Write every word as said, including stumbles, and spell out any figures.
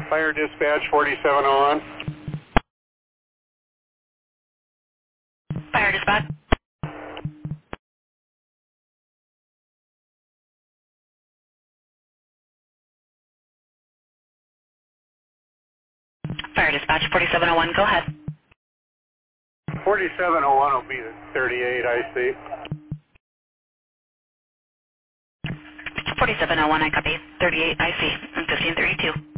Fire dispatch forty-seven oh one. Fire dispatch. Fire dispatch forty-seven oh one, go ahead. forty-seven oh one will be the thirty-eight I C. forty-seven oh one, I copy. thirty-eight I C and fifteen thirty-two.